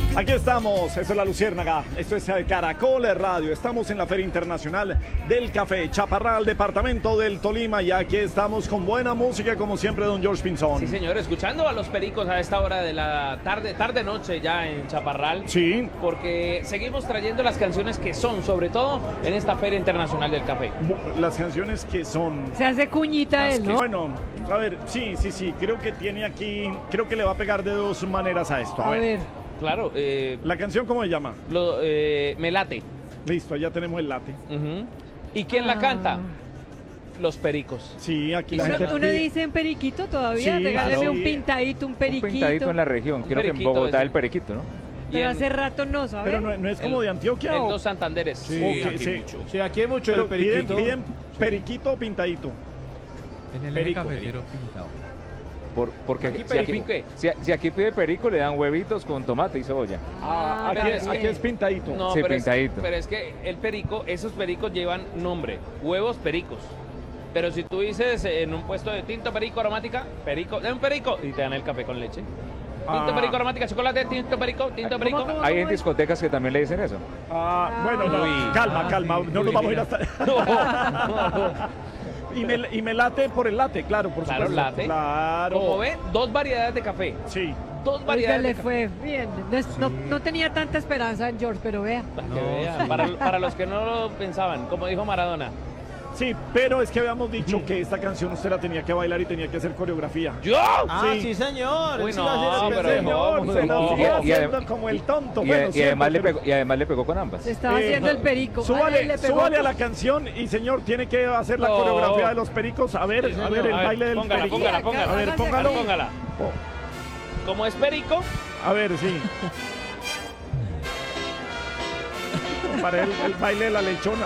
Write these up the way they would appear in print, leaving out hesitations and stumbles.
Aquí estamos, esto es La Luciérnaga, esto es Caracol Radio, estamos en la Feria Internacional del Café, Chaparral, departamento del Tolima, y aquí estamos con buena música, como siempre, don George Pinzón. Sí, señor, escuchando a los Pericos a esta hora de la tarde-noche ya en Chaparral. Sí. Porque seguimos trayendo las canciones que son, sobre todo en esta Feria Internacional del Café. Las canciones que son... Se hace cuñita él, ¿no? Bueno, a ver, sí, creo que tiene aquí, creo que le va a pegar de dos maneras a esto. A ver. Claro. ¿La canción cómo se llama? Me late. Listo, ya tenemos el late. ¿Y quién la canta? Los Pericos. Sí, aquí la gente... ¿Uno dice en periquito todavía? Sí, Regáleme claro. un pintadito, un periquito. Un pintadito en la región, creo que en periquito Bogotá ese. el periquito, ¿no? Pero hace rato no, ¿sabes? Pero no es como de Antioquia, En ¿o? los Santanderes. Sí, aquí sí. mucho. Sí, aquí hay mucho Pero del periquito. piden periquito o pintadito. En el Perico. cafetero pintado. Porque Aquí si aquí, perico, ¿qué? si aquí pide perico, le dan huevitos con tomate y cebolla. Aquí es pintadito. No, Sí, pero, pintadito. pero es que el perico, esos pericos llevan nombre, huevos pericos. Pero si tú dices en un puesto de tinto perico aromática, perico, de un perico, y te dan el café con leche. Tinto perico aromática, chocolate, tinto perico. Hay en discotecas que también le dicen eso. Bueno, no, Uy. calma, no nos vamos a ir hasta... No. Y me late por el latte, claro, por Claro, supuesto. latte. Claro. Como ve, dos variedades de café. Sí. Dos Oiga, variedades le de café. fue bien. No tenía tanta esperanza en George, pero vea. Para que vean, para los que no lo pensaban, como dijo Maradona. Sí, pero es que habíamos dicho que esta canción usted la tenía que bailar y tenía que hacer coreografía. ¡Yo! Ah, sí, señor. Uy, Él sí no, lo hacía pero pendejo. Señor, se nos no. iba Y haciendo como el tonto. Y, Bueno, y siempre, además pero- y además le pegó con ambas. Se estaba haciendo el perico. Ay, le pegó. Súbale a la canción y señor, tiene que hacer la No. coreografía de los pericos. A ver, Sí, a ver el A ver, baile del póngala, perico. póngala. A ver, Hágase póngalo. Póngala. Como es perico, A ver, sí. Para el baile de la lechona.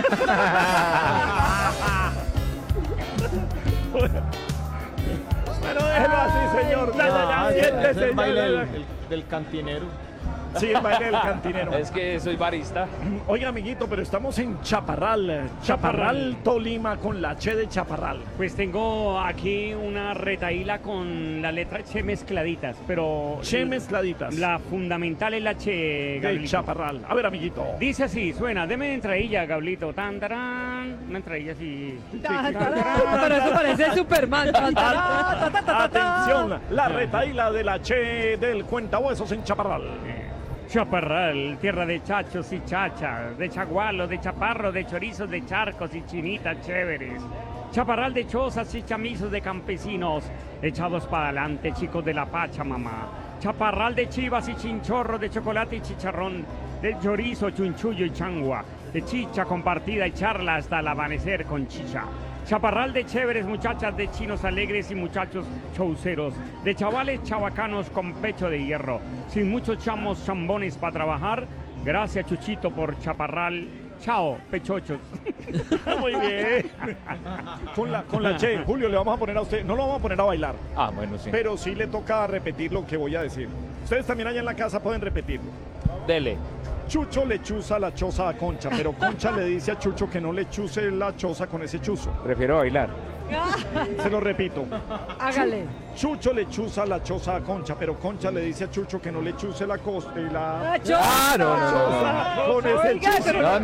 Bueno, déjelo así, señor. Ya, ese es siéntese. el baile ya. del cantinero. Sí, el baile del cantinero. es que soy barista. Oiga, amiguito, pero estamos en Chaparral, Tolima, con la Che de Chaparral. Pues tengo aquí una retaíla con la letra Che mezcladitas, pero Che mezcladitas. la fundamental es la Che, de Gabrielito. Chaparral. A ver, amiguito. Dice así, suena, deme entradilla, Gablito, tan, tarán, una entradilla así. Pero eso parece Superman. Atención, la retaíla de la Che del Cuentahuesos en Chaparral. Chaparral, tierra de chachos y chachas, de chagualos, de chaparros, de chorizos, de charcos y chinitas chéveres. Chaparral de chozas y chamizos de campesinos, echados para adelante, chicos de la Pachamama. Chaparral de chivas y chinchorros, de chocolate y chicharrón, de chorizo, chunchullo y changua, de chicha compartida y charla hasta el amanecer con chicha. Chaparral de chéveres muchachas, de chinos alegres y muchachos chauceros, de chavales chavacanos con pecho de hierro, sin muchos chamos chambones para trabajar. Gracias, Chuchito, por Chaparral. Chao, pechochos. Muy bien. Con la Che, Julio, le vamos a poner a usted, no lo vamos a poner a bailar, Ah, bueno, sí. pero sí le toca repetir lo que voy a decir. Ustedes también allá en la casa pueden repetirlo. Dele. Chucho le chuza la choza a Concha, pero Concha le dice a Chucho que no le chuce la choza con ese chuzo. Prefiero bailar. Se lo repito. Hágale. Chucho le chuza la choza a Concha, pero Concha le dice a Chucho que no le chuce la costa y la Ah, Cho- Ah, no. choza con ese Oiga, chuzo. pero No,